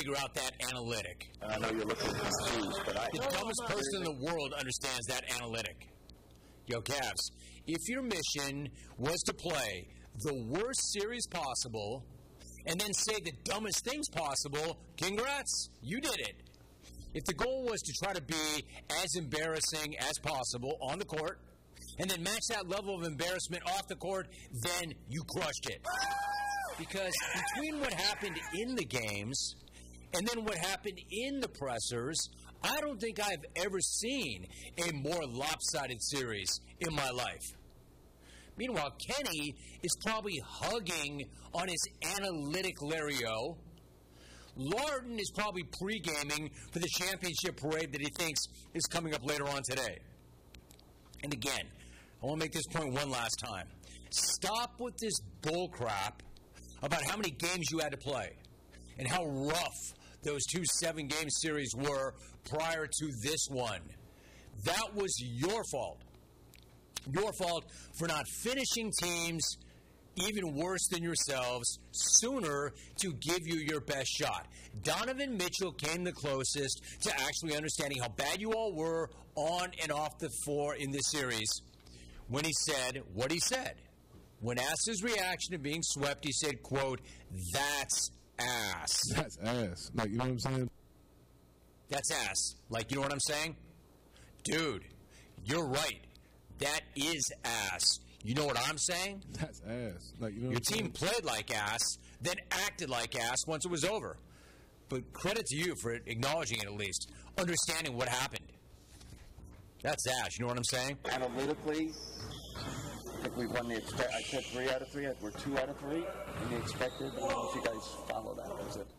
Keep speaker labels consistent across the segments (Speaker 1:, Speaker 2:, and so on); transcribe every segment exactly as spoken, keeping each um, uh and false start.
Speaker 1: figure out that analytic.
Speaker 2: I know you're looking confused, but I...
Speaker 1: The dumbest person in the world understands that analytic. Yo, Cavs, if your mission was to play the worst series possible and then say the dumbest things possible, congrats, you did it. If the goal was to try to be as embarrassing as possible on the court and then match that level of embarrassment off the court, then you crushed it. Because between what happened in the games and then what happened in the pressers, I don't think I've ever seen a more lopsided series in my life. Meanwhile, Kenny is probably hugging on his analytic Larry-O. Larden is probably pre-gaming for the championship parade that he thinks is coming up later on today. And again, I want to make this point one last time. Stop with this bull crap about how many games you had to play and how rough those two seven-game series were prior to this one. That was your fault. Your fault for not finishing teams even worse than yourselves sooner to give you your best shot. Donovan Mitchell came the closest to actually understanding how bad you all were on and off the floor in this series when he said what he said. When asked his reaction to being swept, he said, quote, "That's ass."
Speaker 3: That's ass. Like, you know what I'm saying?
Speaker 1: That's ass. Like, you know what I'm saying? Dude, you're right. That is ass. You know what I'm saying?
Speaker 3: That's ass. Like, you know
Speaker 1: Your
Speaker 3: what I'm
Speaker 1: team
Speaker 3: saying?
Speaker 1: played like ass, then acted like ass once it was over. But credit to you for acknowledging it at least, understanding what happened. That's ass. You know what I'm saying?
Speaker 2: Analytically, I think we've won the expect. I said three out of three. We're two out of three in the expected. I don't know if you guys follow that. That's it.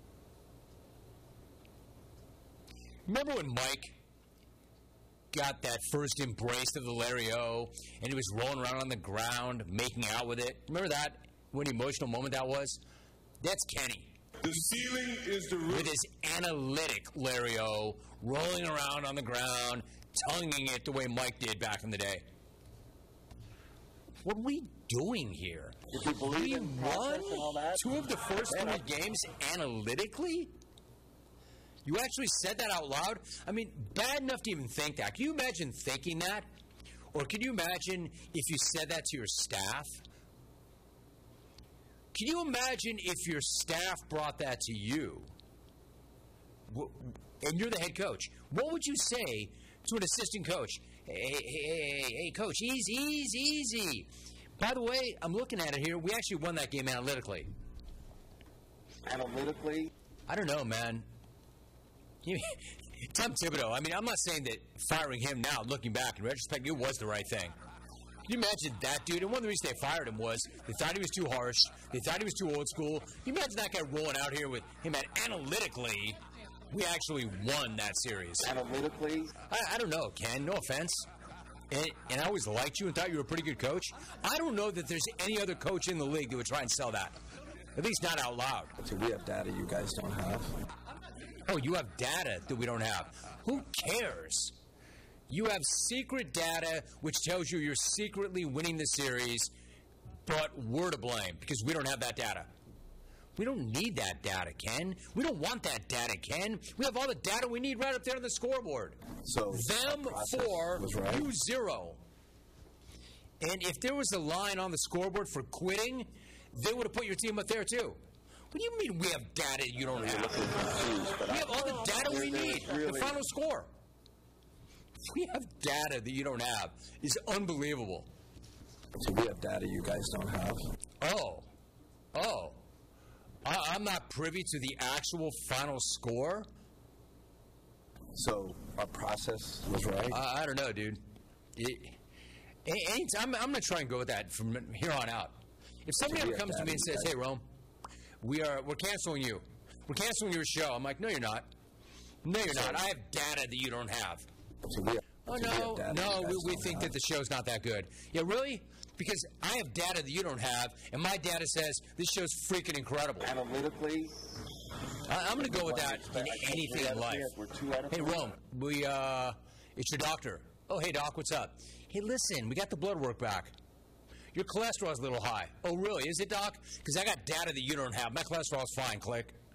Speaker 1: Remember when Mike got that first embrace of the Larry-O and he was rolling around on the ground, making out with it? Remember that? What an emotional moment that was? That's Kenny.
Speaker 4: The ceiling is the roof.
Speaker 1: With his analytic Larry-O rolling around on the ground, tonguing it the way Mike did back in the day. What are we doing here?
Speaker 2: If you believe
Speaker 1: We
Speaker 2: in process
Speaker 1: won
Speaker 2: and all that,
Speaker 1: two of the first
Speaker 2: man,
Speaker 1: three games analytically? You actually said that out loud? I mean, bad enough to even think that. Can you imagine thinking that? Or can you imagine if you said that to your staff? Can you imagine if your staff brought that to you? And you're the head coach. What would you say to an assistant coach? Hey, hey, hey, hey, hey, coach, easy, easy, easy. By the way, I'm looking at it here. We actually won that game analytically.
Speaker 2: Analytically?
Speaker 1: I don't know, man. Tom Thibodeau, I mean, I'm not saying that firing him now, looking back in retrospect, it was the right thing. Can you imagine that dude? And one of the reasons they fired him was they thought he was too harsh. They thought he was too old school. Can you imagine that guy rolling out here with him at analytically, we actually won that series.
Speaker 2: Analytically?
Speaker 1: I, I don't know, Ken. No offense. And, and I always liked you and thought you were a pretty good coach. I don't know that there's any other coach in the league that would try and sell that. At least not out loud.
Speaker 2: So we have data you guys don't have.
Speaker 1: Oh, you have data that we don't have. Who cares? You have secret data which tells you you're secretly winning the series, but we're to blame because we don't have that data. We don't need that data, Ken. We don't want that data, Ken. We have all the data we need right up there on the scoreboard.
Speaker 2: So
Speaker 1: them four,
Speaker 2: right.
Speaker 1: you zero. And if there was a line on the scoreboard for quitting, they would have put your team up there too. What do you mean we have data you don't have? We have all the data we need. The final score. We have data that you don't have. It's unbelievable.
Speaker 2: So we have data you guys don't have.
Speaker 1: Oh. Oh. I, I'm not privy to the actual final score.
Speaker 2: So our process was right?
Speaker 1: I, I don't know, dude. It, it, I'm, I'm going to try and go with that from here on out. If somebody
Speaker 2: So we
Speaker 1: ever
Speaker 2: have
Speaker 1: comes to me and
Speaker 2: data,
Speaker 1: says,
Speaker 2: you
Speaker 1: hey, Rome, we are, we're canceling you. We're canceling your show. I'm like, no, you're not. No, you're not. I have data that you don't have.
Speaker 2: So we have,
Speaker 1: Oh,
Speaker 2: so we
Speaker 1: no,
Speaker 2: have data
Speaker 1: no,
Speaker 2: you
Speaker 1: we,
Speaker 2: guys
Speaker 1: we
Speaker 2: don't
Speaker 1: think
Speaker 2: have.
Speaker 1: that the show's not that good. Yeah, really? Because I have data that you don't have, and my data says this show's freaking incredible.
Speaker 2: Analytically,
Speaker 1: I, I'm going to go with that in anything in life.
Speaker 2: We're two out of
Speaker 1: Hey,
Speaker 2: three.
Speaker 1: Rome, we, uh, it's your doctor. Oh, hey, Doc, what's up? Hey, listen, we got the blood work back. Your cholesterol's a little high. Oh, really? Is it, Doc? Because I got data that you don't have. My cholesterol's fine. Click.